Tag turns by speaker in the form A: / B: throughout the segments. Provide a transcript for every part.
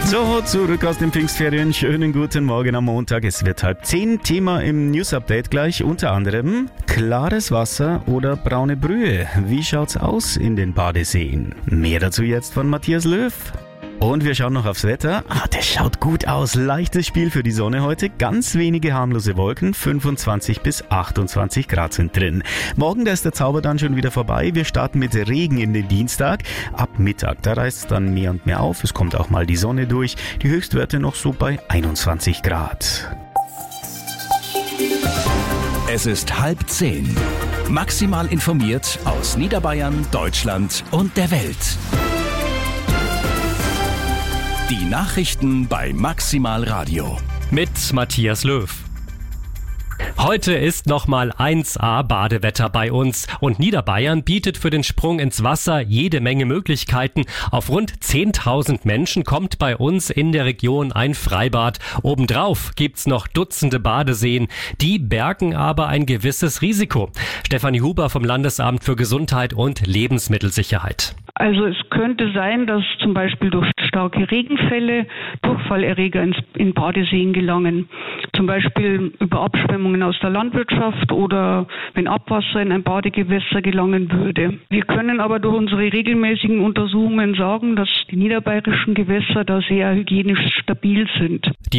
A: So, zurück aus den Pfingstferien. Schönen guten Morgen am Montag. Es wird 9:30. Thema im News-Update gleich unter anderem klares Wasser oder braune Brühe. Wie schaut's aus in den Badeseen? Mehr dazu jetzt von Matthias Löw. Und wir schauen noch aufs Wetter. Das schaut gut aus. Leichtes Spiel für die Sonne heute. Ganz wenige harmlose Wolken. 25 bis 28 Grad sind drin. Morgen, da ist der Zauber dann schon wieder vorbei. Wir starten mit Regen in den Dienstag. Ab Mittag, da reißt es dann mehr und mehr auf. Es kommt auch mal die Sonne durch. Die Höchstwerte noch so bei 21 Grad.
B: Es ist 9:30. Maximal informiert aus Niederbayern, Deutschland und der Welt. Die Nachrichten bei Maximal Radio.
C: Mit Matthias Löw. Heute ist nochmal 1A Badewetter bei uns und Niederbayern bietet für den Sprung ins Wasser jede Menge Möglichkeiten. Auf rund 10.000 Menschen kommt bei uns in der Region ein Freibad. Obendrauf gibt's noch Dutzende Badeseen. Die bergen aber ein gewisses Risiko. Stefanie Huber vom Landesamt für Gesundheit und Lebensmittelsicherheit.
D: Also es könnte sein, dass zum Beispiel durch starke Regenfälle Durchfallerreger in Badeseen gelangen. Zum Beispiel über Abschwemmungen aus der Landwirtschaft oder wenn Abwasser in ein Badegewässer gelangen würde. Wir können aber durch unsere regelmäßigen Untersuchungen sagen, dass die niederbayerischen Gewässer da sehr hygienisch stabil sind.
C: Die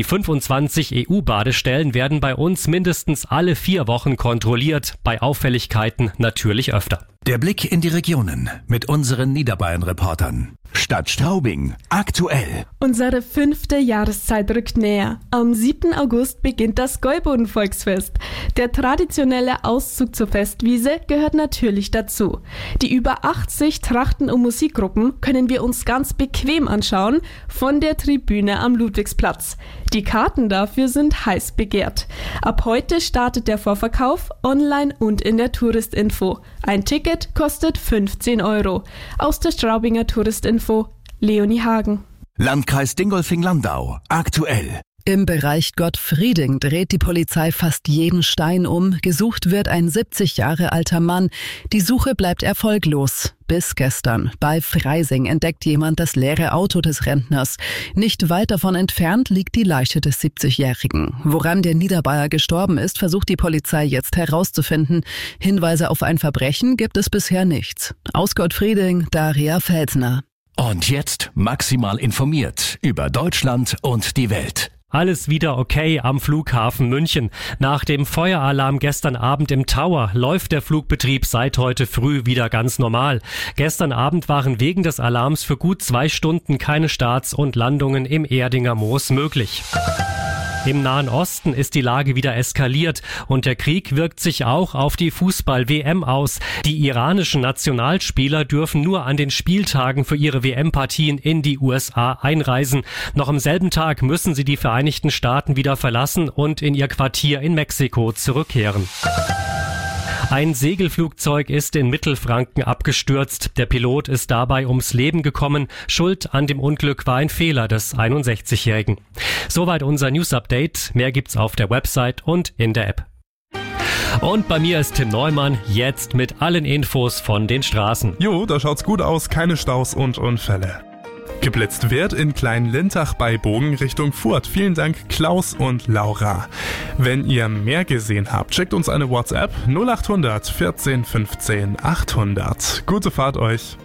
C: 25 EU-Badestellen werden bei uns mindestens alle 4 Wochen kontrolliert, bei Auffälligkeiten natürlich öfter.
B: Der Blick in die Regionen mit unseren Niederbayern-Reportern. Stadt Straubing, aktuell.
E: Unsere 5. Jahreszeit rückt näher. Am 7. August beginnt das Gäuboden-Volksfest. Der traditionelle Auszug zur Festwiese gehört natürlich dazu. Die über 80 Trachten- und Musikgruppen können wir uns ganz bequem anschauen von der Tribüne am Ludwigsplatz. Die Karten dafür sind heiß begehrt. Ab heute startet der Vorverkauf online und in der Touristinfo. Ein Ticket kostet 15 €. Aus der Straubinger Touristinfo, Leonie Hagen.
B: Landkreis Dingolfing-Landau, aktuell.
F: Im Bereich Gottfrieding dreht die Polizei fast jeden Stein um. Gesucht wird ein 70 Jahre alter Mann. Die Suche bleibt erfolglos. Bis gestern. Bei Freising entdeckt jemand das leere Auto des Rentners. Nicht weit davon entfernt liegt die Leiche des 70-Jährigen. Woran der Niederbayer gestorben ist, versucht die Polizei jetzt herauszufinden. Hinweise auf ein Verbrechen gibt es bisher nichts. Aus Gottfrieding, Daria Felsner.
B: Und jetzt maximal informiert über Deutschland und die Welt.
C: Alles wieder okay am Flughafen München. Nach dem Feueralarm gestern Abend im Tower läuft der Flugbetrieb seit heute früh wieder ganz normal. Gestern Abend waren wegen des Alarms für gut 2 Stunden keine Starts und Landungen im Erdinger Moos möglich. Im Nahen Osten ist die Lage wieder eskaliert und der Krieg wirkt sich auch auf die Fußball-WM aus. Die iranischen Nationalspieler dürfen nur an den Spieltagen für ihre WM-Partien in die USA einreisen. Noch am selben Tag müssen sie die Vereinigten Staaten wieder verlassen und in ihr Quartier in Mexiko zurückkehren. Ein Segelflugzeug ist in Mittelfranken abgestürzt. Der Pilot ist dabei ums Leben gekommen. Schuld an dem Unglück war ein Fehler des 61-Jährigen. Soweit unser News-Update. Mehr gibt's auf der Website und in der App. Und bei mir ist Tim Neumann, jetzt mit allen Infos von den Straßen.
G: Jo, da schaut's gut aus, keine Staus und Unfälle. Geblitzt wird in Klein-Lintach bei Bogen Richtung Furt. Vielen Dank Klaus und Laura. Wenn ihr mehr gesehen habt, schickt uns eine WhatsApp 0800 14 15 800. Gute Fahrt euch.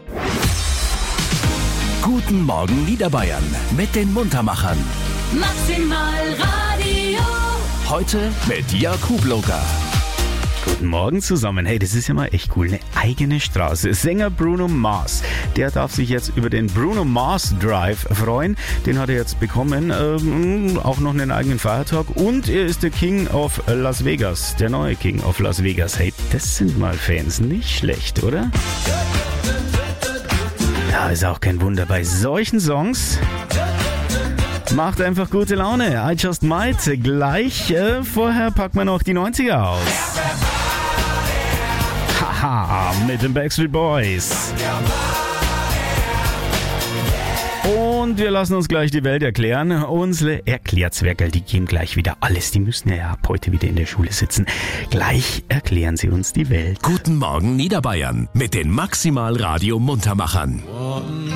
B: Guten Morgen Niederbayern mit den Muntermachern.
H: Maximal Radio.
B: Heute mit Jörg Hubloger.
A: Guten Morgen zusammen. Hey, das ist ja mal echt cool. Eine eigene Straße. Sänger Bruno Mars, der darf sich jetzt über den Bruno Mars Drive freuen. Den hat er jetzt bekommen. Auch noch einen eigenen Feiertag. Und er ist der King of Las Vegas. Der neue King of Las Vegas. Hey, das sind mal Fans. Nicht schlecht, oder? Ja, ist auch kein Wunder bei solchen Songs. Macht einfach gute Laune. I Just Might gleich. Vorher packen wir noch die 90er aus. Haha, mit den Backstreet Boys. Und wir lassen uns gleich die Welt erklären. Unsere Erklärzwerker, die geben gleich wieder alles. Die müssen ja ab heute wieder in der Schule sitzen. Gleich erklären sie uns die Welt.
B: Guten Morgen Niederbayern mit den Maximal Radio Muntermachern.